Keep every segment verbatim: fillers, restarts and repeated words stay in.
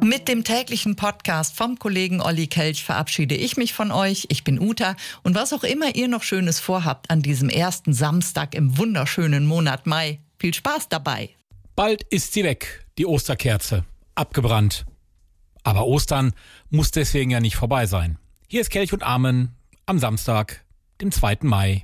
Mit dem täglichen Podcast vom Kollegen Olli Kelch verabschiede ich mich von euch. Ich bin Uta und was auch immer ihr noch Schönes vorhabt an diesem ersten Samstag im wunderschönen Monat Mai. Viel Spaß dabei. Bald ist sie weg, die Osterkerze, abgebrannt. Aber Ostern muss deswegen ja nicht vorbei sein. Hier ist Kelch und Amen am Samstag, dem zweiten Mai.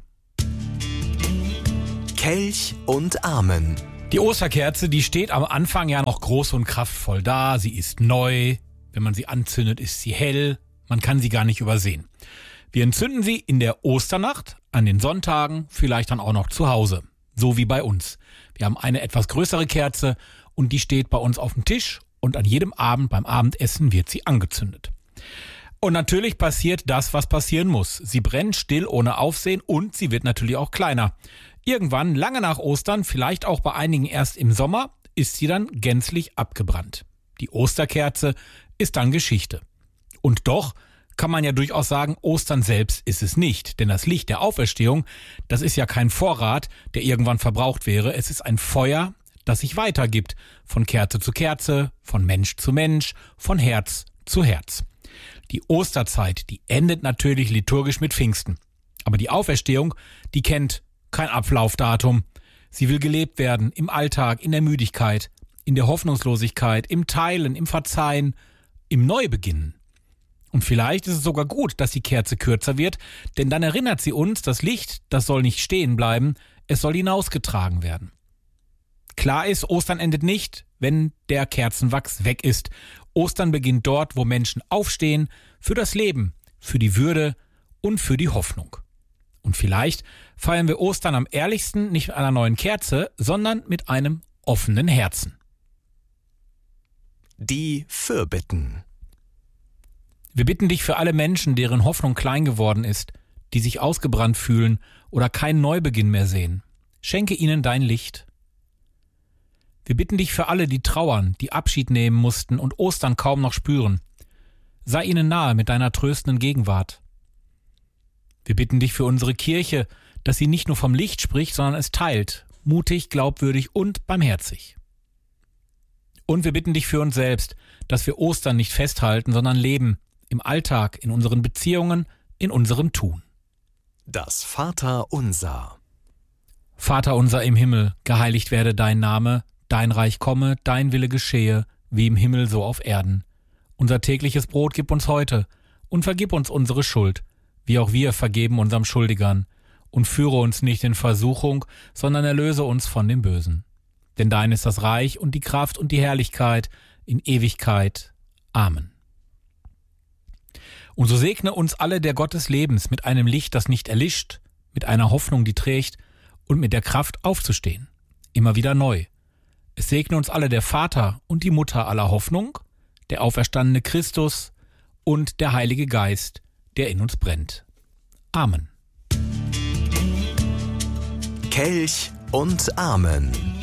Kelch und Amen. Die Osterkerze, die steht am Anfang ja noch groß und kraftvoll da. Sie ist neu. Wenn man sie anzündet, ist sie hell. Man kann sie gar nicht übersehen. Wir entzünden sie in der Osternacht, an den Sonntagen, vielleicht dann auch noch zu Hause. So wie bei uns. Wir haben eine etwas größere Kerze und die steht bei uns auf dem Tisch und an jedem Abend beim Abendessen wird sie angezündet. Und natürlich passiert das, was passieren muss. Sie brennt still, ohne Aufsehen und sie wird natürlich auch kleiner. Irgendwann, lange nach Ostern, vielleicht auch bei einigen erst im Sommer, ist sie dann gänzlich abgebrannt. Die Osterkerze ist dann Geschichte. Und doch kann man ja durchaus sagen, Ostern selbst ist es nicht. Denn das Licht der Auferstehung, das ist ja kein Vorrat, der irgendwann verbraucht wäre. Es ist ein Feuer, das sich weitergibt. Von Kerze zu Kerze, von Mensch zu Mensch, von Herz zu Herz. Die Osterzeit, die endet natürlich liturgisch mit Pfingsten. Aber die Auferstehung, die kennt kein Ablaufdatum. Sie will gelebt werden im Alltag, in der Müdigkeit, in der Hoffnungslosigkeit, im Teilen, im Verzeihen, im Neubeginnen. Und vielleicht ist es sogar gut, dass die Kerze kürzer wird, denn dann erinnert sie uns, das Licht, das soll nicht stehen bleiben, es soll hinausgetragen werden. Klar ist, Ostern endet nicht, wenn der Kerzenwachs weg ist. Ostern beginnt dort, wo Menschen aufstehen, für das Leben, für die Würde und für die Hoffnung. Und vielleicht feiern wir Ostern am ehrlichsten nicht mit einer neuen Kerze, sondern mit einem offenen Herzen. Die Fürbitten. Wir bitten dich für alle Menschen, deren Hoffnung klein geworden ist, die sich ausgebrannt fühlen oder keinen Neubeginn mehr sehen. Schenke ihnen dein Licht. Wir bitten dich für alle, die trauern, die Abschied nehmen mussten und Ostern kaum noch spüren. Sei ihnen nahe mit deiner tröstenden Gegenwart. Wir bitten dich für unsere Kirche, dass sie nicht nur vom Licht spricht, sondern es teilt, mutig, glaubwürdig und barmherzig. Und wir bitten dich für uns selbst, dass wir Ostern nicht festhalten, sondern leben, im Alltag, in unseren Beziehungen, in unserem Tun. Das Vaterunser. Vater unser im Himmel, geheiligt werde dein Name, dein Reich komme, dein Wille geschehe, wie im Himmel so auf Erden. Unser tägliches Brot gib uns heute und vergib uns unsere Schuld, wie auch wir vergeben unserem Schuldigern. Und führe uns nicht in Versuchung, sondern erlöse uns von dem Bösen. Denn dein ist das Reich und die Kraft und die Herrlichkeit in Ewigkeit. Amen. Und so segne uns alle der Gott des Lebens mit einem Licht, das nicht erlischt, mit einer Hoffnung, die trägt und mit der Kraft aufzustehen. Immer wieder neu. Es segne uns alle der Vater und die Mutter aller Hoffnung, der auferstandene Christus und der Heilige Geist, der in uns brennt. Amen. Kelch und Amen.